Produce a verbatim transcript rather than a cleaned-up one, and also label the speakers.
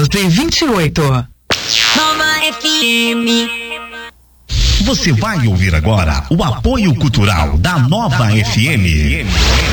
Speaker 1: e vinte e oito.
Speaker 2: Nova F M.
Speaker 3: Você vai ouvir agora o apoio cultural da Nova F M.